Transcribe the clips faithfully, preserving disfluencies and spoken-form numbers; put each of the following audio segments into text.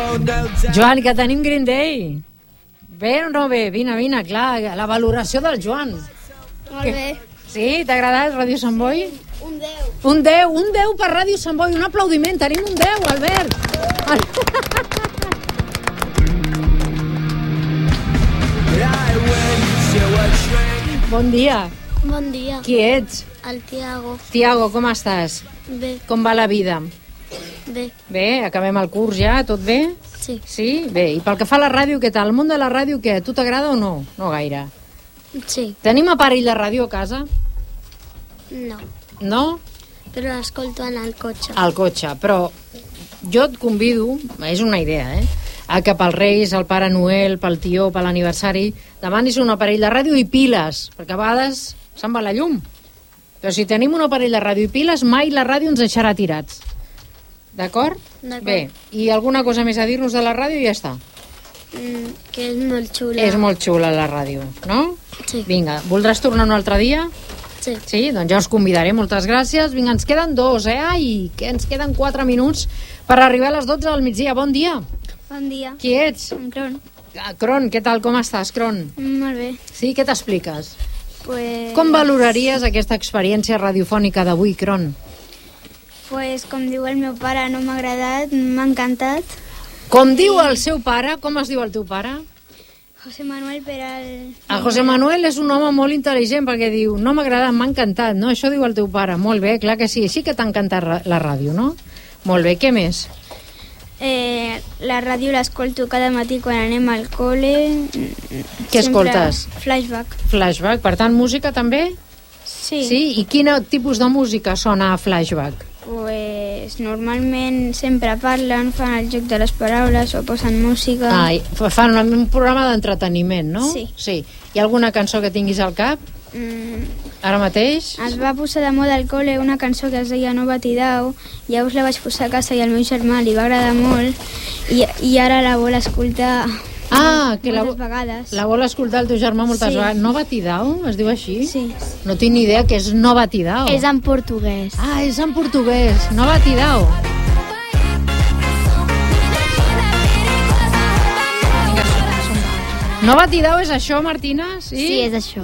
Joan, que tenim Green Day. Bé o no bé? Vine, vine, clar, la valoració del Joan. Molt bé. Sí, t'ha agradat Ràdio Sant Boi? Un deu. Un deu, un deu per Ràdio Sant Boi, un aplaudiment, tenim un deu, Albert. Bon dia. Bon dia. Qui ets? El Tiago. Tiago, com estàs? Bé, Com va la vida? bé. Bé, acabem el curs ja, tot bé? Sí. Sí? Bé, i pel que fa a la ràdio, què tal? El món de la ràdio, què? A tu t'agrada o no? No gaire. Sí. Tenim aparell de ràdio a casa? No. No? Però l'escolto en el cotxe. Al cotxe, però jo et convido, és una idea, eh? A que pels Reis, el Pare Noel, pel tió, per l'aniversari, demanis un aparell de ràdio i piles, perquè a vegades se'n va la llum. Però si tenim un aparell de ràdio i piles, mai la ràdio ens deixarà tirats. D'acord? D'acord. Bé, i alguna cosa més a dir-nos de la ràdio i ja està. Mm, que és molt xula. És molt xula la ràdio, no? Sí. Vinga, voldràs tornar un altre dia? Sí. Sí, doncs ja us convidaré, moltes gràcies. Vinga, ens queden dos, eh? Ai, que ens queden quatre minuts per arribar a les dotze del migdia. Bon dia. Bon dia. Qui ets? En Cron. Ah, Cron, què tal, com estàs, Cron? Molt bé. Sí, què t'expliques? Pues... Com valoraries aquesta experiència radiofònica d'avui, Cron? Pues, com diu el meu pare, no m'ha agradat, m'ha encantat. Com diu el seu pare, com es diu el teu pare? José Manuel Peral... El José Manuel és un home molt intel·ligent perquè diu, no m'ha agradat, m'ha encantat, no? Això diu el teu pare. Molt bé, clar que sí, així que t'ha encantat la ràdio, no? Molt bé, què més? Eh, la ràdio l'escolto cada matí quan anem al col·le. Què escoltes? Flashback. Flashback, per tant, música també? Sí. Sí? I quin tipus de música sona a Flashback? Pues normalment sempre parlen, fan el joc de les paraules o posen música. Ai, fan un programa d'entreteniment, no? Sí. Sí. Hi ha alguna cançó que tinguis al cap? Mm, Ara mateix? es va posar de moda al col·le una cançó que es deia No batidau, llavors la vaig posar a casa i al meu germà li va agradar molt i, i ara la vol escoltar Ah, que la, moltes vegades. la vol escoltar el teu germà moltes Sí. vegades. No batidau, es diu així? Sí. No tinc ni idea que és no batidau. És en portuguès. Ah, és en portuguès, no batidau. No batidau és això, Martina? Sí, Sí, és això.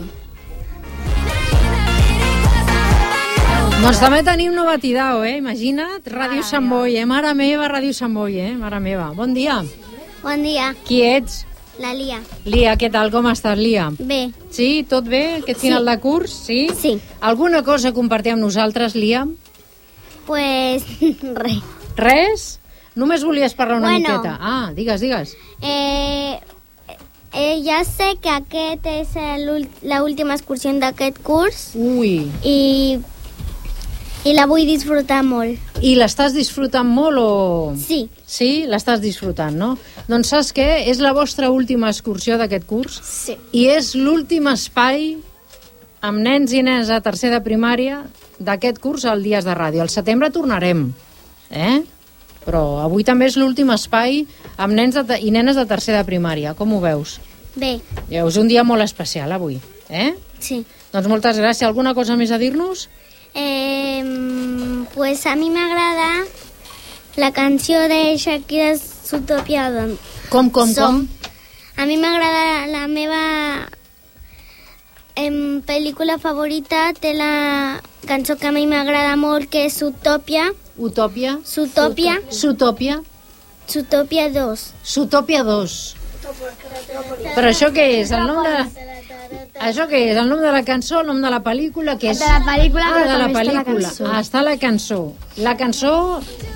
Doncs també tenim no batidau, eh? Imagina't, Ràdio Sant Boi, eh? Mare meva, Ràdio Sant Boi, eh? Mare meva. Bon dia. Bon dia, Qui ets? la Lia. Lia, què tal? Com estàs, Lia? Bé, Sí, tot bé? Aquest final de curs? Sí? Sí. Alguna cosa a compartir amb nosaltres, Lia? pues res. Res? Només volies parlar una Bueno. miqueta. Ah, digues, digues. Eh, eh, ja sé que aquest és l'última excursió d'aquest curs Ui. i, i la vull disfrutar molt. I l'estàs disfrutant molt o...? Sí, Sí, l'estàs disfrutant, no? Doncs saps què? És la vostra última excursió d'aquest curs sí. i és l'últim espai amb nens i nenes a tercer de primària d'aquest curs al Dies de Ràdio. Al setembre tornarem, eh? Però avui també és l'últim espai amb nens de, i nenes de tercer de primària. Com ho veus? Bé, Ja, és un dia molt especial avui, eh? sí. Doncs moltes gràcies. Alguna cosa més a dir-nos? Eh, pues a mi m'agrada la canció de Shakira Zootopia. Com, com, Som. com? A mi m'agrada la meva em, pel·lícula favorita, té la cançó que a mi m'agrada molt, que és Zootopia. Utòpia? Zootopia. Zootòpia? Zootopia dos. Zootòpia dos. Però això què és? El nom de... Això què és? El nom de la cançó, el nom de la pel·lícula? Que és... De la pel·lícula, ah, però de la també està la pel·lícula. cançó. Ah, està la cançó. La cançó